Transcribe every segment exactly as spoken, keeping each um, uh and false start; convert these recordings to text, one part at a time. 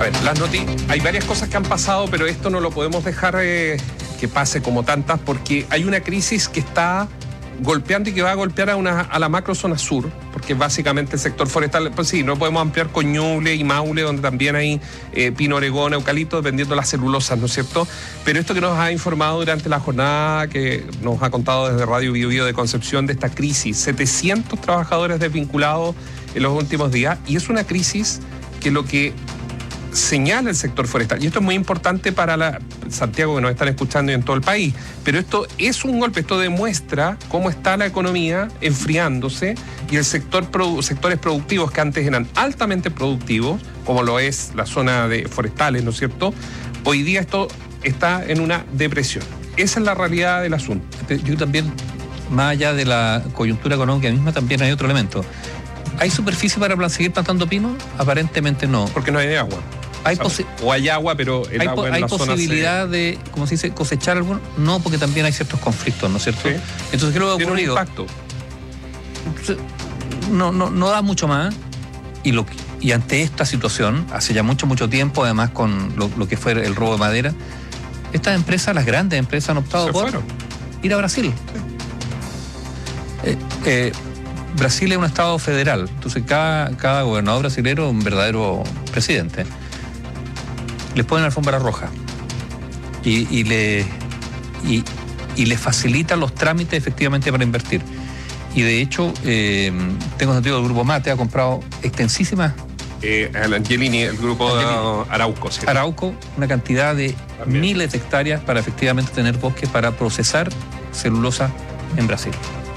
A ver, las noticias, hay varias cosas que han pasado, pero esto no lo podemos dejar eh, que pase como tantas, porque hay una crisis que está golpeando y que va a golpear a, una, a la macro zona sur, porque básicamente el sector forestal, pues sí, no podemos ampliar con Ñuble y Maule, donde también hay eh, pino, oregón, eucalipto, dependiendo de las celulosas, ¿no es cierto? Pero esto que nos ha informado durante la jornada, que nos ha contado desde Radio Bio Bio de Concepción, de esta crisis, setecientos trabajadores desvinculados en los últimos días, y es una crisis que lo que señala el sector forestal, y esto es muy importante para la Santiago, que nos están escuchando y en todo el país, pero esto es un golpe, esto demuestra cómo está la economía enfriándose y el sector sectores productivos que antes eran altamente productivos, como lo es la zona de forestales, ¿no es cierto? Hoy día esto está en una depresión. Esa es la realidad del asunto. Yo también, más allá de la coyuntura económica misma, también hay otro elemento. ¿Hay superficie para seguir plantando pino? Aparentemente no. Porque no hay agua. Hay o, sea, o hay agua, pero el hay, agua en hay la posibilidad zona se... de, como se dice, cosechar alguno. No, porque también hay ciertos conflictos, ¿no es cierto? Sí. Entonces, ¿qué es lo que ha ocurrido? Tiene un impacto. No, no, no da mucho más. Y, lo, y ante esta situación, hace ya mucho, mucho tiempo, además con lo, lo que fue el robo de madera, estas empresas, las grandes empresas, han optado se por fueron. ir a Brasil. Sí. Eh, eh, Brasil es un estado federal, entonces cada, cada gobernador brasilero es un verdadero presidente. Les ponen alfombra roja y, y, le, y, y les facilitan los trámites efectivamente para invertir. Y de hecho, eh, tengo sentido que el Grupo Mate ha comprado extensísimas... Eh, el Angelini, el grupo Angelini. de Arauco. ¿Sí? Arauco, una cantidad de también. miles de hectáreas para efectivamente tener bosques para procesar celulosa en Brasil.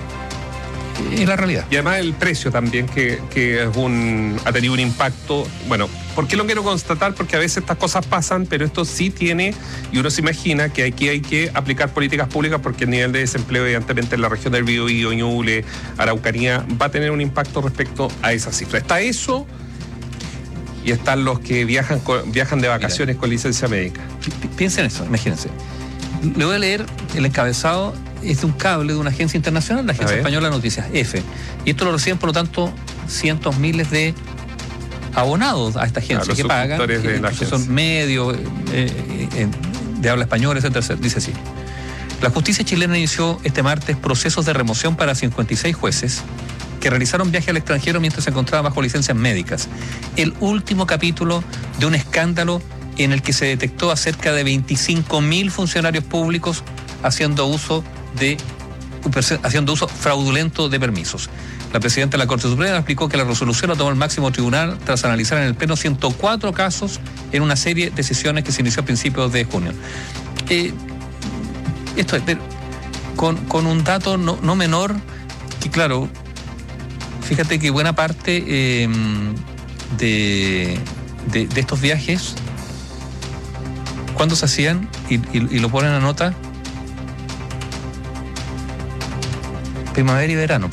Es la realidad. Y además el precio también, que, que es un, ha tenido un impacto. Bueno, ¿por qué lo quiero constatar? Porque a veces estas cosas pasan, pero esto sí tiene, y uno se imagina que aquí hay que aplicar políticas públicas, porque el nivel de desempleo, evidentemente, en la región del Biobío, Ñuble, Araucanía, va a tener un impacto respecto a esa cifra. Está eso, y están los que viajan, viajan de vacaciones. Mira, con licencia médica. Piensen eso, imagínense. Le voy a leer el encabezado. Es de un cable de una agencia internacional, la Agencia Española de Noticias, EFE. Y esto lo reciben, por lo tanto, cientos miles de abonados a esta agencia, ah, que pagan, que, de la que son medios eh, eh, de habla española, etcétera. Dice así: la justicia chilena inició este martes procesos de remoción para cincuenta y seis jueces que realizaron viaje al extranjero mientras se encontraban bajo licencias médicas. El último capítulo de un escándalo en el que se detectó a cerca de veinticinco mil funcionarios públicos haciendo uso de haciendo uso fraudulento de permisos. La presidenta de la Corte Suprema explicó que la resolución la tomó el máximo tribunal tras analizar en el Pleno ciento cuatro casos en una serie de sesiones que se inició a principios de junio. Eh, esto es, con, con un dato no, no menor, que claro, fíjate que buena parte eh, de, de, de estos viajes, ¿cuándo se hacían? Y, y, y lo ponen a nota. Primavera y verano.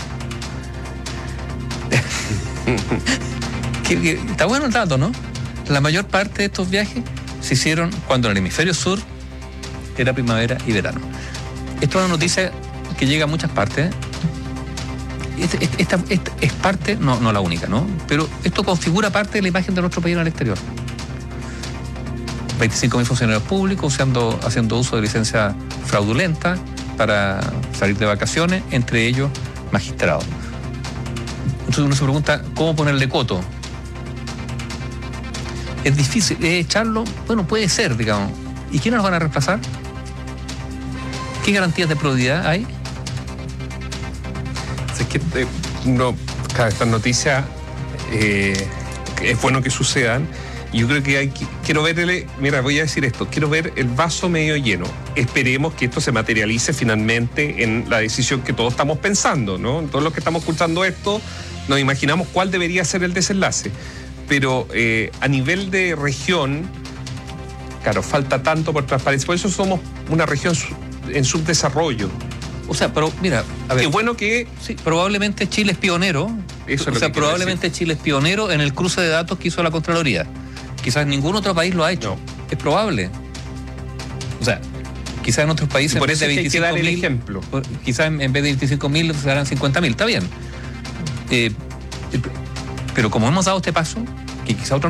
que, que, está bueno el dato, ¿no? La mayor parte de estos viajes se hicieron cuando en el hemisferio sur era primavera y verano. Esto es una noticia que llega a muchas partes. Esta, esta, esta es parte, no, no la única, ¿no? Pero esto configura parte de la imagen de nuestro país en el exterior. veinticinco mil funcionarios públicos usando, haciendo uso de licencia fraudulenta para salir de vacaciones, entre ellos magistrados. Entonces uno se pregunta, ¿cómo ponerle coto? Es difícil, ¿es echarlo? Bueno, puede ser, digamos. ¿Y quiénes nos van a reemplazar? ¿Qué garantías de probidad hay? Es que eh, no, cada esta noticia eh, es bueno que sucedan. Yo creo que hay que, quiero ver, mira, voy a decir esto, quiero ver el vaso medio lleno. Esperemos que esto se materialice finalmente en la decisión que todos estamos pensando, ¿no? Todos los que estamos escuchando esto, nos imaginamos cuál debería ser el desenlace. Pero eh, a nivel de región, claro, falta tanto por transparencia. Por eso somos una región en subdesarrollo. O sea, pero mira, a ver. Qué bueno que... Sí, probablemente Chile es pionero. Eso es o lo sea, que probablemente decir. Chile es pionero en el cruce de datos que hizo la Contraloría. Quizás ningún otro país lo ha hecho. No. Es probable. O sea, quizás en otros países... Y por en eso vez de hay que dar el mil, ejemplo. Quizás en vez de veinticinco mil se darán cincuenta mil. Está bien. Eh, pero como hemos dado este paso, que quizás otros